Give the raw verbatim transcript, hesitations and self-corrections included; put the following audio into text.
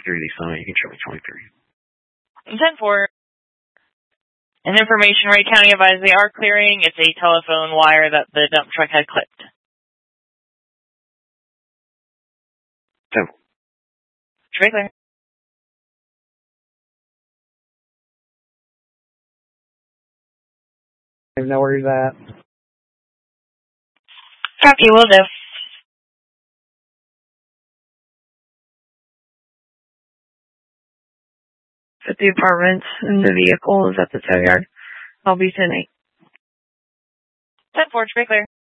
twenty-three, the summit. You can show me twenty-three. ten four. An information, Wright County advised they are clearing. It's a telephone wire that the dump truck had clipped. ten four. Very clear. I know where he's at. Copy, will do. fifty apartments and the vehicle is at the tow yard. I'll be ten eight. ten four, very clear.